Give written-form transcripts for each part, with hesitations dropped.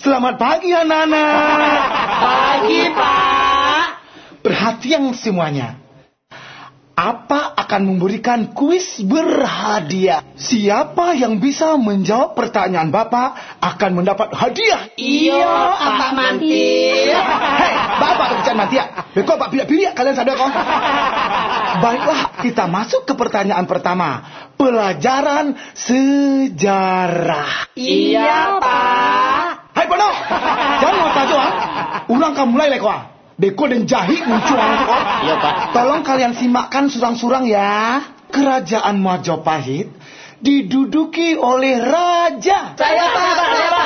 Selamat pagi anak-anak. Pagi, Pak. Perhatian semuanya. Apa akan memberikan kuis berhadiah. Siapa yang bisa menjawab pertanyaan Bapak akan mendapat hadiah. Iya, Pak Mantir. Hei, Bapak kerjaan Mantir. Bekok Pak pilih-pilih kalian sadar kok. Baiklah, kita masuk ke pertanyaan pertama. Pelajaran sejarah. Iya, Pak. Hai Pono, jangan mau tahu ulang kamu mulai lekwa. Beko dan jahi muncul kok. Iya, Pak. Tolong kalian simakkan surang-surang ya. Kerajaan Majapahit diduduki oleh raja. Saya, Pak.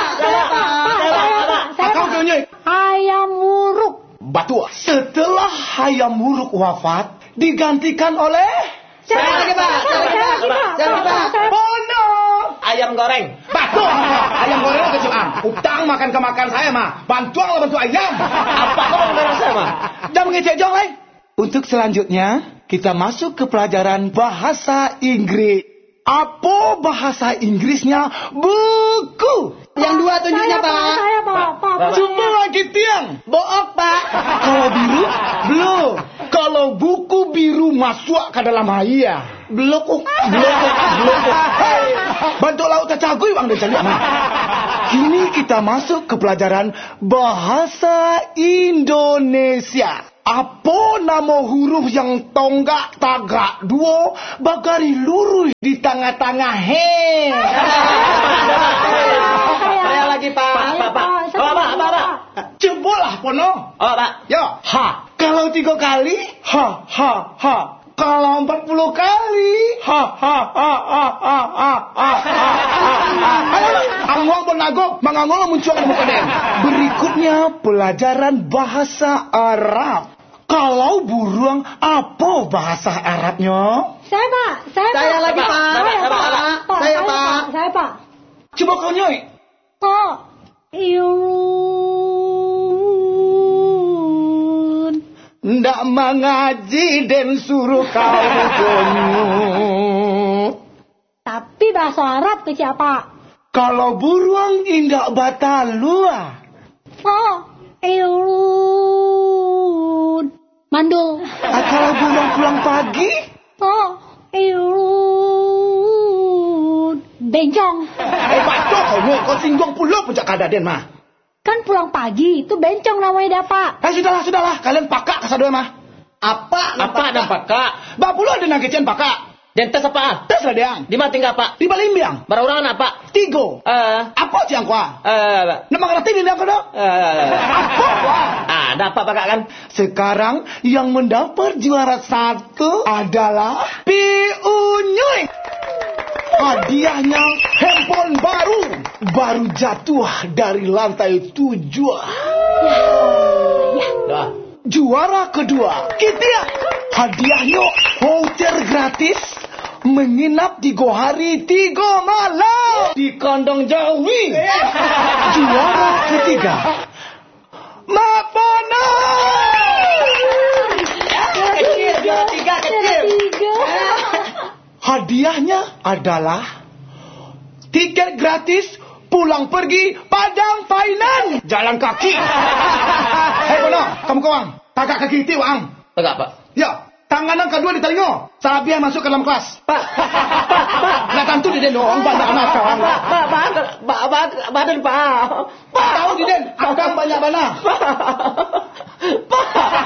Kau tunjuk. Hayam Wuruk. Batu. Setelah Hayam Wuruk wafat, digantikan oleh Saya lagi, Pak. Pono. Ayam goreng. Batu. Ayam goreng kecil utang makan ke makan saya mah. Bantuan lah bantu ayam. Apa kau mau goreng saya, mah? Jangan ngecek jong, lai. Untuk selanjutnya, kita masuk ke pelajaran bahasa Inggris. Apa bahasa Inggrisnya? Buku. Yang dua tunjuknya, Pak. Saya, Pak. Coba lagi tiang. Book, Pak. Kalau biru, belum. Kalau buku biru masuk ke dalam haya. Belum. Hey, bantu laut cacagui bang dan cari. Kini kita masuk ke pelajaran bahasa Indonesia. Apa nama huruf yang tonggak tagak dua bagari lurus di tengah-tengah he? Saya lagi, Pak. Pak. Cobalah Pono. Oh, Pak. Yo, ha. Kalau 3 kali, ha. Kalau 40 kali, ha. Angwang penagok, mangangol muncul ke muka den. Berikutnya pelajaran bahasa Arab. Kalau burung, apa bahasa Arabnya? Saya, Pak. Saya lagi, Pak. Saya, Pak. Saya, Pak. Coba kau nyoi. Pak. Iun. Ndak mengaji dan suruh kau kunyuk. Tapi bahasa Arab ke siapa? Kalau burung indak batalua. Pak. Iun. Mandul. Kalau burung pulang pagi. Pak. Iun. Bencong. Batok kau singgung pula puncak kadaden mah. Kan pulang pagi itu bencong namanya Pak. Sudahlah. Kalian pakak kesadua mah. Apa dan Pak? Ba pula ada nangkecian pakak. Dan tes apa? Tes lah deang. Di mana tinggal, Pak? Di Balimbiang. Berapa apa? 3. Apa ciang kuah? Nama ngerti dia kau dah? Apa kuah? Ada apa, Pak kan? Sekarang yang mendapat juara 1 adalah Piunyuy. Hadiahnya handphone baru jatuh dari lantai 7. Dah. Juara kedua, kita hadiahnya voucher gratis menginap 3 hari 3 malam di kandang Jawi. Juara ketiga, Mapono. Kecil. Hadiahnya adalah tiket gratis pulang pergi Padang Painan jalan kaki. Hei Pono, kamu kawang. Tagak kaki itu ang. Tegak, Pak. Ya, tangan yang kedua di telinga. Sabiah masuk ke dalam kelas. Pak. Nggak tentu di den doang, banyak anak kawan. Badan, Pak. Tahu di den, akang banyak bana. Pak.